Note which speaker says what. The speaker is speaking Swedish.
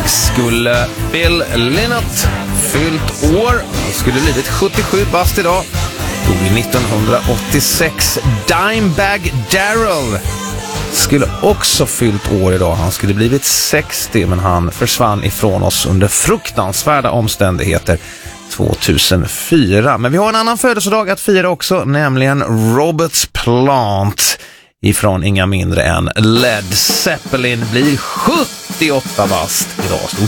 Speaker 1: skulle Phil Lynott fyllt år. Han skulle blivit 77 bast idag. Dog 1986. Dimebag Darrell skulle också fyllt år idag. Han skulle blivit 60, men han försvann ifrån oss under fruktansvärda omständigheter 2004. Men vi har en annan födelsedag att fira också, nämligen Robert Plant ifrån inga mindre än Led Zeppelin blir 78 bast idag.